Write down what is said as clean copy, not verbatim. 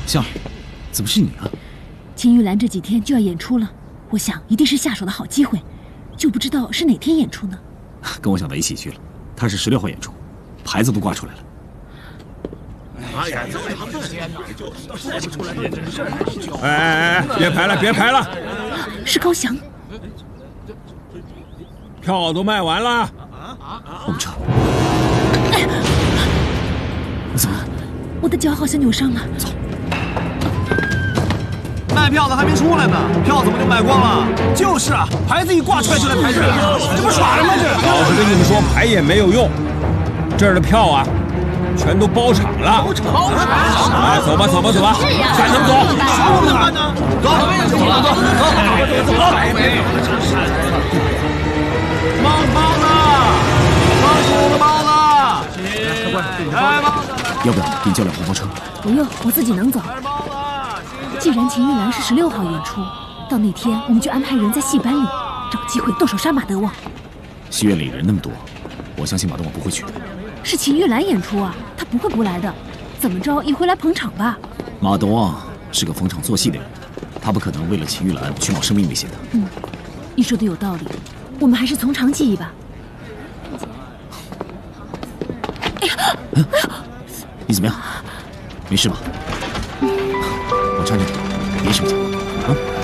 香儿，怎么是你啊？ 秦玉兰这几天就要演出了，我想一定是下手的好机会，就不知道是哪天演出呢？ 跟我想到一起去了，他是16号演出，牌子都挂出来了。 哎呀， 哎，别排了，别排了！ 是高翔。 票都卖完了。 我们撤。你怎么了？ 我的脚好像扭伤了。 走。 卖票的还没出来呢，票怎么就卖光了？就是啊，牌子一挂出来就来排队，这不耍什么这？ 老子跟你们说，排也没有用，这儿的票啊，全都包场了。包场？哎，走吧，走吧，走吧，看能走。 说不看呢？走，走。包子，刚煮的包子，开包子。 要不要给你叫辆黄包车？ 不用，我自己能走。既然秦玉兰是16号演出，到那天我们就安排人在戏班里，找机会动手杀马德旺。 戏院里人那么多，我相信马德旺不会去的。 是秦玉兰演出啊，他不会不来的。怎么着也会来捧场吧？ 马德旺是个逢场作戏的人，他不可能为了秦玉兰去冒生命危险的。 你说的有道理，我们还是从长计议吧。哎呀， 你怎么样？没事吧？我搀着你，别生气啊。